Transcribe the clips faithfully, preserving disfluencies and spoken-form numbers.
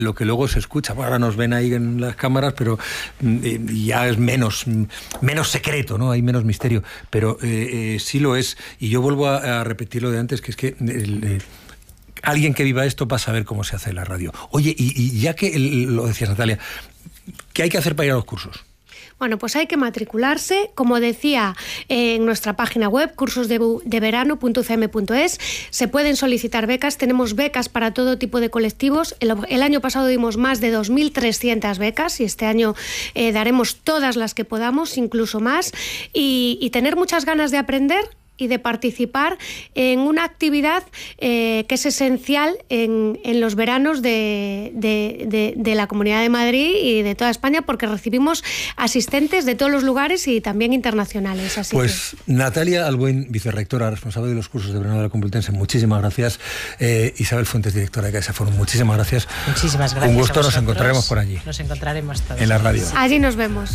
lo que luego se escucha. Bueno, ahora nos ven ahí en las cámaras, pero eh, ya es menos, menos secreto, ¿no? Hay menos misterio, pero eh, eh, sí lo es. Y yo vuelvo a, a repetir lo de antes, que es que el, eh, alguien que viva esto va a saber cómo se hace la radio. Oye, y, y ya que el, lo decías, Natalia, ¿qué hay que hacer para ir a los cursos? Bueno, pues hay que matricularse, como decía eh, en nuestra página web, cursos de verano punto u c m punto es. Se pueden solicitar becas, tenemos becas para todo tipo de colectivos. El, el año pasado dimos más de dos mil trescientas becas y este año eh, daremos todas las que podamos, incluso más, y, y tener muchas ganas de aprender y de participar en una actividad eh, que es esencial en, en los veranos de, de, de, de la Comunidad de Madrid y de toda España, porque recibimos asistentes de todos los lugares y también internacionales. Así pues que... Natalia Albuín, vicerrectora, responsable de los cursos de verano de la Complutense, muchísimas gracias. Eh, Isabel Fuentes, directora de CaixaForum, muchísimas gracias. Muchísimas gracias. Un gusto, nos encontraremos por allí. Nos encontraremos todos. En la radio. Allí nos vemos.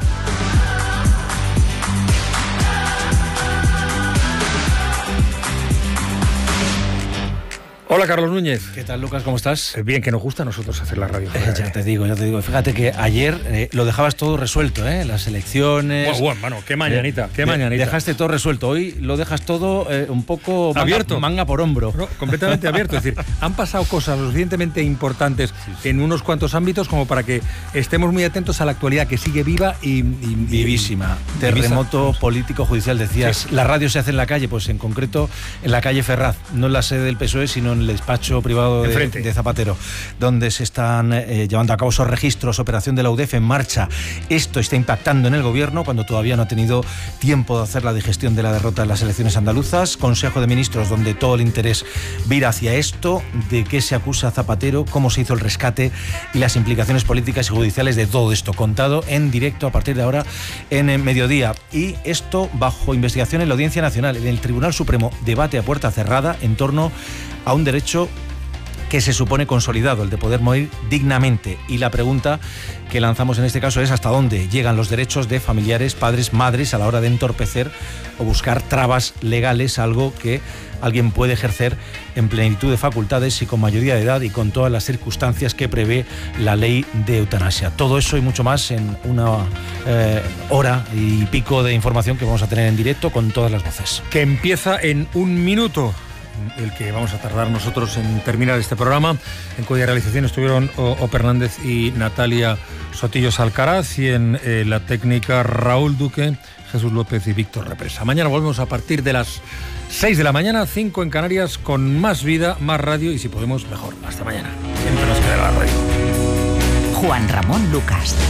Hola, Carlos Núñez. ¿Qué tal, Lucas? ¿Cómo estás? Bien, que nos gusta a nosotros hacer la radio. Eh, ya te digo, ya te digo. Fíjate que ayer eh, lo dejabas todo resuelto, ¿eh? Las elecciones... Bueno, bueno, mano, qué mañanita, qué de, mañanita. Dejaste todo resuelto. Hoy lo dejas todo eh, un poco... Manga, abierto. Manga por hombro. No, completamente abierto. Es decir, han pasado cosas lo suficientemente importantes sí, sí. en unos cuantos ámbitos como para que estemos muy atentos a la actualidad, que sigue viva y... y vivísima. Y, Terremoto vivisa. Político judicial, decías. Sí. La radio se hace en la calle, pues en concreto en la calle Ferraz. No en la sede del P S O E, sino en el despacho privado De, de Zapatero, donde se están eh, llevando a cabo esos registros, operación de la U D E F en marcha. Esto está impactando en el gobierno cuando todavía no ha tenido tiempo de hacer la digestión de la derrota en las elecciones andaluzas. Consejo de Ministros, donde todo el interés vira hacia esto, de qué se acusa a Zapatero, cómo se hizo el rescate y las implicaciones políticas y judiciales de todo esto, contado en directo a partir de ahora en el mediodía. Y esto bajo investigación en la Audiencia Nacional. En el Tribunal Supremo debate a puerta cerrada en torno a un derecho que se supone consolidado, el de poder morir dignamente. Y la pregunta que lanzamos en este caso es hasta dónde llegan los derechos de familiares, padres, madres a la hora de entorpecer o buscar trabas legales, algo que alguien puede ejercer en plenitud de facultades y con mayoría de edad y con todas las circunstancias que prevé la ley de eutanasia. Todo eso y mucho más en una eh, hora y pico de información que vamos a tener en directo con todas las voces. Que empieza en un minuto. El que vamos a tardar nosotros en terminar este programa, en cuya realización estuvieron Ope Hernández y Natalia Sotillos Alcaraz, y en eh, la técnica Raúl Duque, Jesús López y Víctor Represa. Mañana volvemos a partir de las seis de la mañana, cinco en Canarias, con más vida, más radio y si podemos mejor. Hasta mañana. Siempre nos queda la radio. Juan Ramón Lucas.